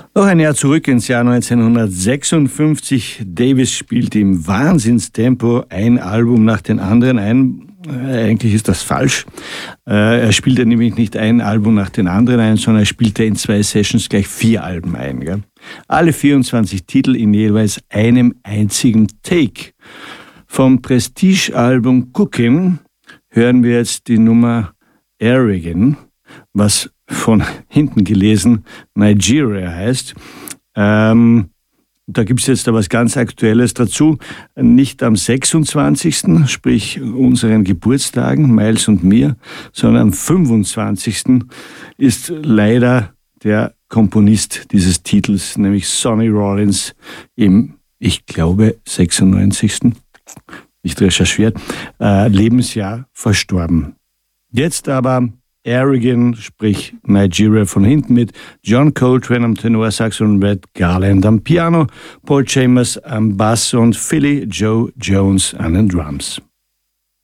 Noch ein Jahr zurück ins Jahr 1956. Davis spielt im Wahnsinnstempo ein Album nach dem anderen ein. Eigentlich ist das falsch. Er spielte nämlich nicht ein Album nach dem anderen ein, sondern er spielte in 2 Sessions gleich 4 Alben ein. Gell? Alle 24 Titel in jeweils einem einzigen Take. Vom Prestige-Album Cookin' hören wir jetzt die Nummer Arrogant, was von hinten gelesen Nigeria heißt. Da gibt es jetzt da was ganz Aktuelles dazu. Nicht am 26., sprich unseren Geburtstagen, Miles und mir, sondern am 25. ist leider der Komponist dieses Titels, nämlich Sonny Rollins, im, ich glaube, 96. nicht recherchiert, Lebensjahr verstorben. Jetzt aber Arrogant, sprich Nigeria von hinten mit John Coltrane am Tenorsax und Red Garland am Piano, Paul Chambers am Bass und Philly Joe Jones an den Drums.